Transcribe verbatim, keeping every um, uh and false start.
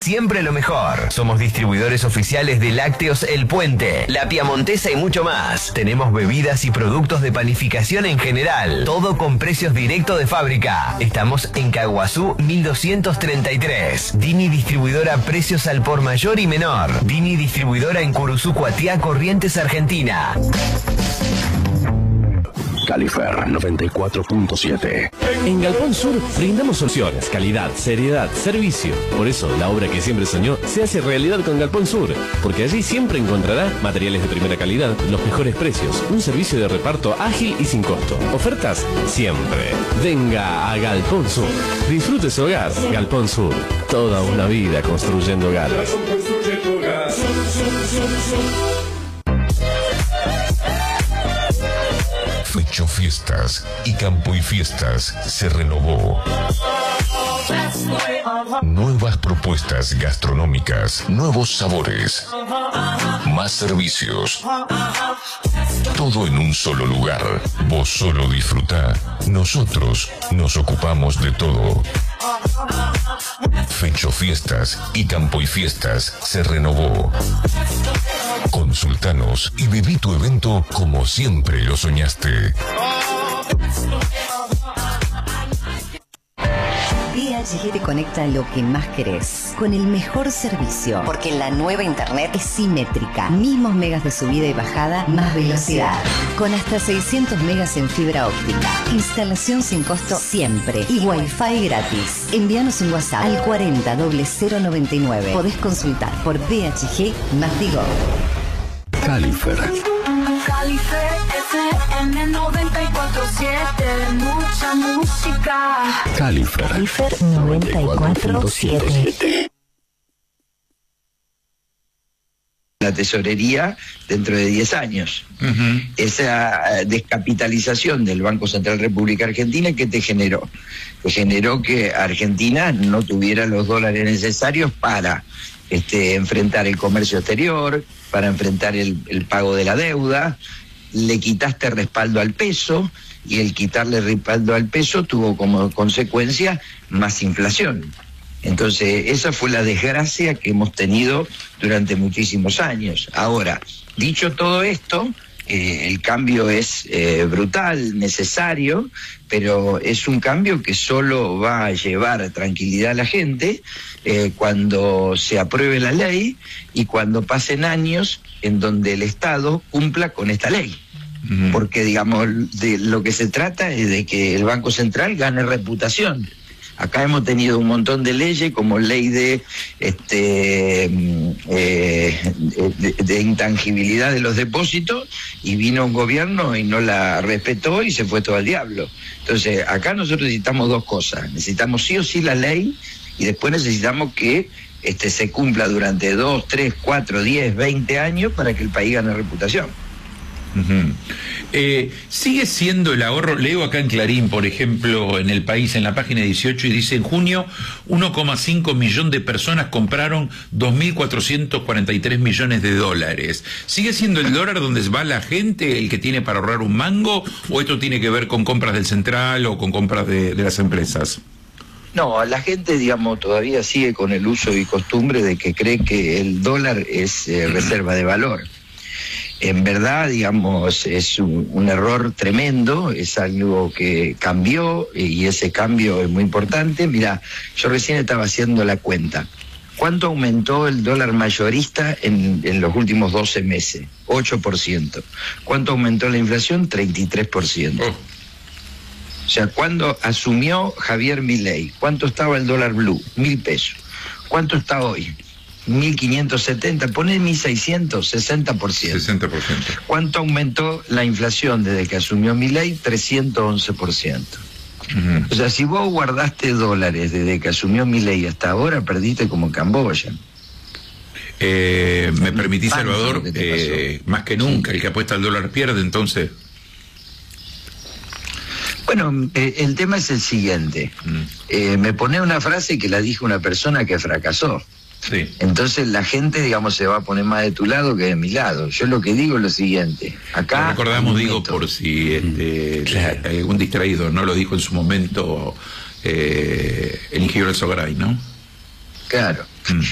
Siempre lo mejor. Somos distribuidores oficiales de Lácteos El Puente, La Piamontesa y mucho más. Tenemos bebidas y productos de panificación en general. Todo con precios directos de fábrica. Estamos en Caguazú mil doscientos treinta y tres. Dini Distribuidora Precios al por mayor y menor. Dini Distribuidora en Curuzú, Cuatiá, Corrientes, Argentina. Califer noventa y cuatro punto siete. En Galpón Sur brindamos soluciones, calidad, seriedad, servicio. Por eso, la obra que siempre soñó se hace realidad con Galpón Sur, porque allí siempre encontrará materiales de primera calidad, los mejores precios, un servicio de reparto ágil y sin costo. Ofertas siempre. Venga a Galpón Sur. Disfrute su hogar. Galpón Sur. Toda una vida construyendo hogares. Fecho Fiestas y Campo y Fiestas se renovó. Nuevas propuestas gastronómicas, nuevos sabores, más servicios. Todo en un solo lugar. Vos solo disfrutá. Nosotros nos ocupamos de todo. Fecho Fiestas y Campo y Fiestas se renovó. Consultanos y viví tu evento como siempre lo soñaste. D H G te conecta lo que más querés, con el mejor servicio, porque la nueva internet es simétrica. Mismos megas de subida y bajada, más velocidad. Con hasta seiscientos megas en fibra óptica. Instalación sin costo siempre. Y Wi-Fi gratis. Envíanos un WhatsApp al cuarenta cero noventa y nueve. Podés consultar por D H G más Digo. Califer. Califer F M noventa y cuatro punto siete, mucha música. Califer. Califer noventa y cuatro punto siete. La tesorería dentro de diez años. Uh-huh. Esa descapitalización del Banco Central República Argentina, ¿qué te generó? Te generó que Argentina no tuviera los dólares necesarios para este, enfrentar el comercio exterior, para enfrentar el, el pago de la deuda. Le quitaste respaldo al peso, y el quitarle respaldo al peso tuvo como consecuencia más inflación. Entonces, esa fue la desgracia que hemos tenido durante muchísimos años. Ahora, dicho todo esto, eh, el cambio es eh, brutal, necesario, pero es un cambio que solo va a llevar tranquilidad a la gente eh, cuando se apruebe la ley y cuando pasen años en donde el Estado cumpla con esta ley. Uh-huh. Porque, digamos, de lo que se trata es de que el Banco Central gane reputación. Acá hemos tenido un montón de leyes, como ley de, este, eh, de, de intangibilidad de los depósitos, y vino un gobierno y no la respetó y se fue todo al diablo. Entonces, acá nosotros necesitamos dos cosas. Necesitamos sí o sí la ley, y después necesitamos que este, se cumpla durante dos, tres, cuatro, diez, veinte años para que el país gane reputación. Uh-huh. Eh, sigue siendo el ahorro. Leo acá en Clarín, por ejemplo, en El País, en la página dieciocho, y dice: en junio uno coma cinco millón de personas compraron dos mil cuatrocientos cuarenta y tres millones de dólares. ¿Sigue siendo el dólar donde va la gente el que tiene para ahorrar un mango, o esto tiene que ver con compras del central o con compras de, de las empresas? No, la gente, digamos, todavía sigue con el uso y costumbre de que cree que el dólar es eh, reserva de valor. En verdad, digamos, es un, un error tremendo, es algo que cambió, y ese cambio es muy importante. Mira, yo recién estaba haciendo la cuenta. ¿Cuánto aumentó el dólar mayorista en, en los últimos doce meses? ocho por ciento. ¿Cuánto aumentó la inflación? treinta y tres por ciento. Oh. O sea, cuando asumió Javier Milei, ¿cuánto estaba el dólar blue? Mil pesos. ¿Cuánto está hoy? mil quinientos setenta, poné mil seiscientos, sesenta por ciento. sesenta por ciento. ¿Cuánto aumentó la inflación desde que asumió Milei? trescientos once por ciento. Uh-huh. O sea, si vos guardaste dólares desde que asumió Milei hasta ahora, perdiste como Camboya. Eh, ¿Me permitís, Salvador? Eh, más que nunca, sí. El que apuesta al dólar pierde, entonces. Bueno, eh, el tema es el siguiente. Mm. Eh, me pone una frase que la dijo una persona que fracasó. Sí. Entonces la gente, digamos, se va a poner más de tu lado que de mi lado. Yo lo que digo es lo siguiente. Acá lo recordamos, digo, método. Por si este, claro. algún distraído no lo dijo en su momento eh, el ingeniero Sogray, ¿no? Claro. Mm.